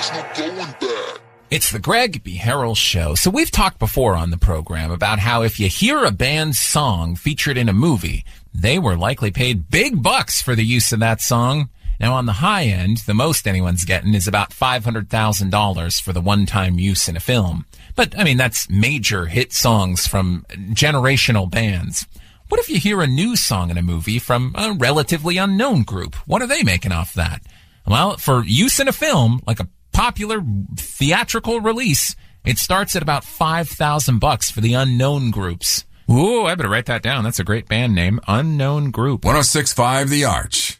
there's no going back. It's the Greg B. Harrell Show. So we've talked before on the program about how if you hear a band's song featured in a movie, they were likely paid big bucks for the use of that song. Now, on the high end, the most anyone's getting is about $500,000 for the one-time use in a film. But, I mean, that's major hit songs from generational bands. What if you hear a new song in a movie from a relatively unknown group? What are they making off that? Well, for use in a film, like a popular theatrical release, it starts at about $5,000 for the unknown groups. Ooh, I better write that down. That's a great band name. Unknown Group. 106.5 The Arch.